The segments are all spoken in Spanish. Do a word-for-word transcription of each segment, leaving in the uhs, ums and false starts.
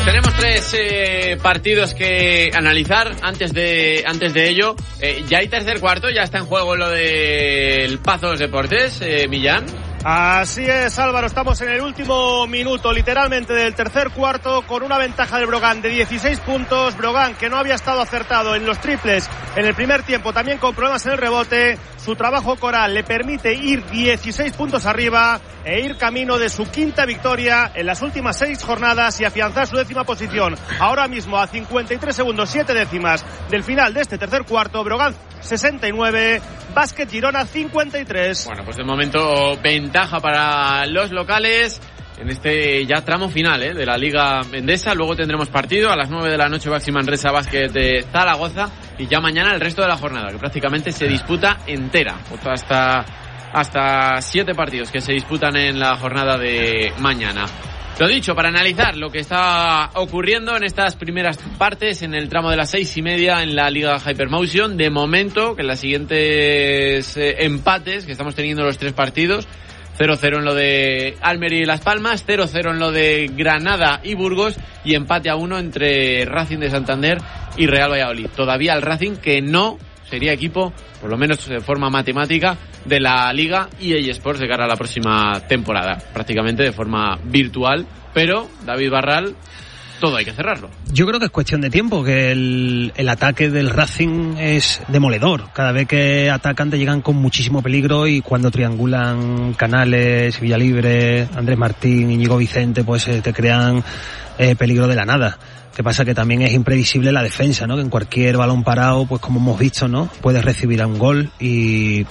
Tenemos tres eh, partidos que analizar. Antes de antes de ello, eh, ya hay tercer cuarto, ya está en juego lo del Pazos Deportes, eh, Millán. Así es, Álvaro, estamos en el último minuto literalmente del tercer cuarto con una ventaja del Brogan de dieciséis puntos. Brogan, que no había estado acertado en los triples en el primer tiempo, también con problemas en el rebote. Su trabajo coral le permite ir dieciséis puntos arriba e ir camino de su quinta victoria en las últimas seis jornadas y afianzar su décima posición. Ahora mismo a cincuenta y tres segundos, siete décimas del final de este tercer cuarto. Brogan sesenta y nueve, Básquet Girona cincuenta y tres. Bueno, pues de momento ventaja para los locales en este ya tramo final ¿eh? de la Liga Endesa. Luego tendremos partido a las nueve de la noche, Baxi Manresa Básquet de Zaragoza, y ya mañana el resto de la jornada, que prácticamente se disputa entera, hasta hasta siete partidos que se disputan en la jornada de mañana. Lo dicho, para analizar lo que está ocurriendo en estas primeras partes, en el tramo de las seis y media en la Liga Hypermotion. De momento, que en las siguientes eh, empates que estamos teniendo los tres partidos, cero cero en lo de Almería y Las Palmas, cero cero en lo de Granada y Burgos, y empate a uno entre Racing de Santander y Real Valladolid. Todavía el Racing, que no sería equipo, por lo menos de forma matemática, de la Liga E A Sports de cara a la próxima temporada, prácticamente de forma virtual. Pero David Barral, todo hay que cerrarlo. Yo creo que es cuestión de tiempo, que el, el ataque del Racing es demoledor. Cada vez que atacan te llegan con muchísimo peligro, y cuando triangulan Canales, Villalibre, Andrés Martín, Íñigo Vicente, pues eh, te crean eh, peligro de la nada. Que pasa que también es imprevisible la defensa, ¿no? Que en cualquier balón parado, pues como hemos visto, ¿no? Puedes recibir a un gol y...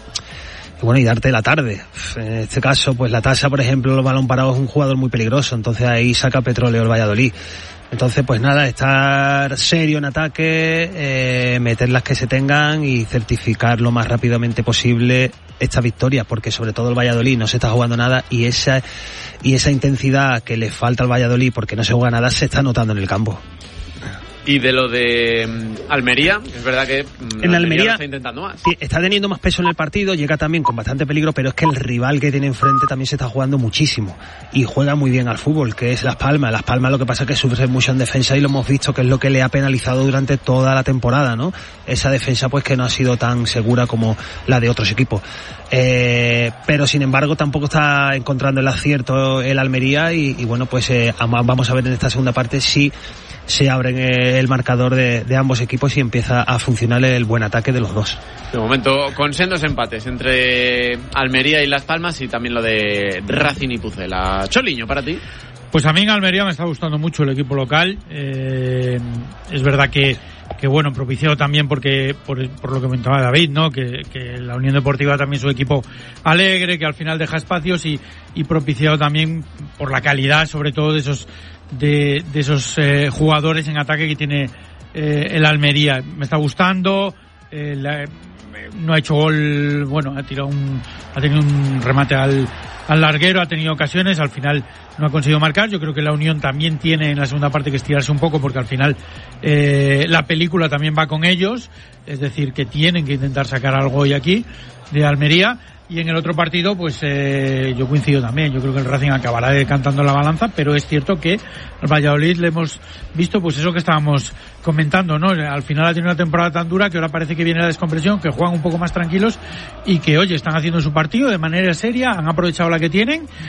Y bueno, y darte la tarde. En este caso, pues la Tasa, por ejemplo, el balón parado es un jugador muy peligroso, entonces ahí saca petróleo el Valladolid. Entonces, pues nada, estar serio en ataque, eh, meter las que se tengan y certificar lo más rápidamente posible esta victoria, porque sobre todo el Valladolid no se está jugando nada, y esa y esa intensidad que le falta al Valladolid porque no se juega nada se está notando en el campo. Y de lo de Almería, es verdad que en Almería está intentando más. Sí, está teniendo más peso en el partido, llega también con bastante peligro, pero es que el rival que tiene enfrente también se está jugando muchísimo y juega muy bien al fútbol, que es Las Palmas. Las Palmas lo que pasa es que sufre mucho en defensa, y lo hemos visto que es lo que le ha penalizado durante toda la temporada, ¿no? Esa defensa pues que no ha sido tan segura como la de otros equipos. Eh, pero sin embargo tampoco está encontrando el acierto el Almería, y, y bueno, pues eh, vamos a ver en esta segunda parte si se abre el marcador de, de ambos equipos y empieza a funcionar el buen ataque de los dos. De momento, con sendos empates entre Almería y Las Palmas, y también lo de Racing y Pucela. Choliño, para ti. Pues a mí en Almería me está gustando mucho el equipo local. Eh, es verdad que, que bueno, propiciado también porque, por, por lo que comentaba David, ¿no? Que, que la Unión Deportiva también es un equipo alegre, que al final deja espacios, y, y propiciado también por la calidad, sobre todo de esos, de, de esos eh, jugadores en ataque que tiene eh, el Almería. Me está gustando. Eh, la, no ha hecho gol, bueno, ha tirado un, ha tenido un remate al, al larguero, ha tenido ocasiones, al final no ha conseguido marcar. Yo creo que la Unión también tiene en la segunda parte que estirarse un poco, porque al final eh, la película también va con ellos, es decir, que tienen que intentar sacar algo hoy aquí de Almería. Y en el otro partido, pues eh, yo coincido también. Yo creo que el Racing acabará decantando la balanza, pero es cierto que al Valladolid le hemos visto, pues eso que estábamos comentando, ¿no? Al final ha tenido una temporada tan dura que ahora parece que viene la descompresión, que juegan un poco más tranquilos y que, oye, están haciendo su partido de manera seria, han aprovechado la que tienen